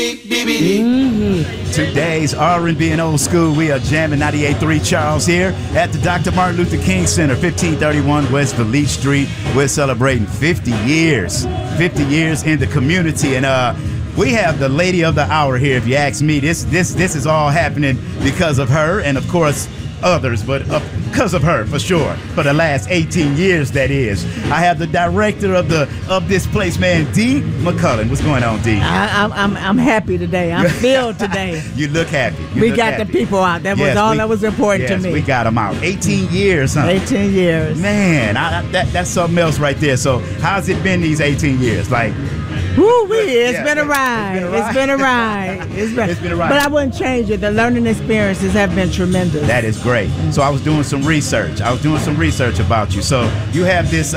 Today's R&B and old school. We are jamming 98.3 Charles here at the Dr. Martin Luther King Center, 1531 West Valete Street. We're celebrating 50 years in the community, and we have the lady of the hour here. If you ask me, this is all happening because of her, and of course others, but because of her for sure. For the last 18 years, that is. I have the director of this place, man, Dee McCullen. What's going on, Dee? I'm happy today. I'm filled today. You look happy. We got the people out. That was all that was important to me. Yes, we got them out. 18 years, huh? 18 years. Man, that's something else right there. So how's it been these 18 years? Like, it's been a ride. It's been a ride. It's been a ride. But I wouldn't change it. The learning experiences have been tremendous. That is great. So I was doing some research. About you. So you have this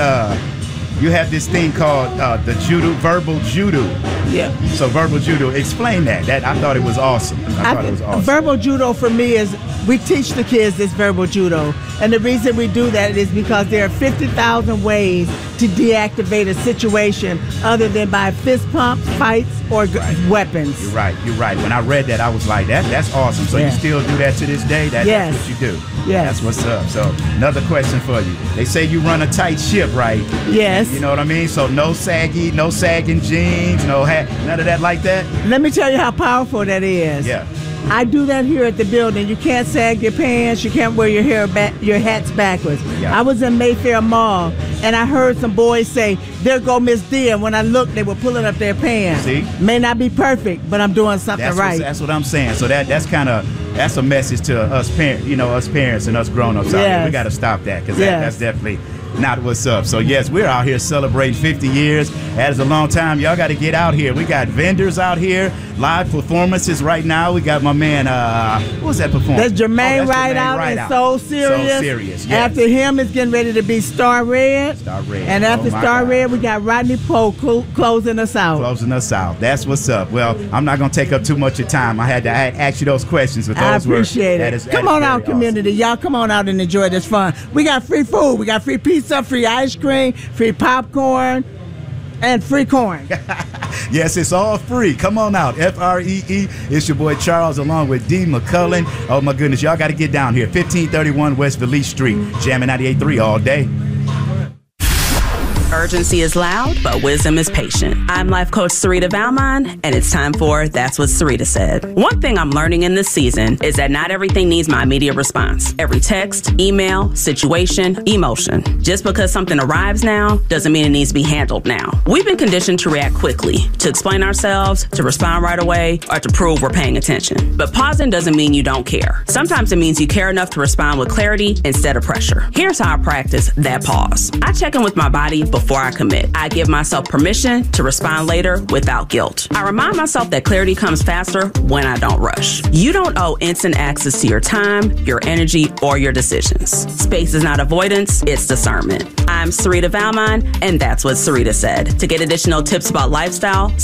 thing called the verbal judo. Yeah. So verbal judo. Explain that. I thought it was awesome. Verbal judo for me is we teach the kids this verbal judo, and the reason we do that is because there are 50,000 ways to deactivate a situation other than by fist pumps, fights, or weapons. You're right. When I read that, I was like, that's awesome. So you still do that to this day? That's what you do. Yes. That's what's up. So another question for you. They say you run a tight ship, right? Yes. You know what I mean? So no sagging jeans, no hat, none of that like that? Let me tell you how powerful that is. Yeah. I do that here at the building. You can't sag your pants. You can't wear your hats backwards. Yeah. I was in Mayfair Mall, and I heard some boys say, "There go Miss D," and when I looked, they were pulling up their pants. See? May not be perfect, but I'm doing something right. That's what I'm saying. So that's a message to us parents and us grown-ups out here. We got to stop that, because that's definitely not what's up. So yes, we're out here celebrating 50 years. That is a long time. Y'all got to get out here. We got vendors out here, live performances right now. We got my man, what was that performance? That's Jermaine Rideout and So Serious. So Serious, yes. After him, it's getting ready to be Star Red. And after Star Red, we got Rodney Poe closing us out. That's what's up. Well, I'm not going to take up too much of your time. I had to ask you those questions. But I appreciate it. Come on out, community. Awesome. Y'all come on out and enjoy this fun. We got free food. We got free pizza, free ice cream, free popcorn, and free corn. Yes, it's all free. Come on out. FREE. It's your boy Charles along with Dee McCullen. Oh my goodness, y'all got to get down here. 1531 West Valete Street. Jamming 98.3 all day. Urgency is loud, but wisdom is patient. I'm life coach Sarita Valmont, and it's time for That's What Sarita Said. One thing I'm learning in this season is that not everything needs my immediate response. Every text, email, situation, emotion. Just because something arrives now doesn't mean it needs to be handled now. We've been conditioned to react quickly, to explain ourselves, to respond right away, or to prove we're paying attention. But pausing doesn't mean you don't care. Sometimes it means you care enough to respond with clarity instead of pressure. Here's how I practice that pause. I check in with my body before I commit. I give myself permission to respond later without guilt. I remind myself that clarity comes faster when I don't rush. You don't owe instant access to your time, your energy, or your decisions. Space is not avoidance, it's discernment. I'm Sarita Valmont, and that's what Sarita said. To get additional tips about lifestyle,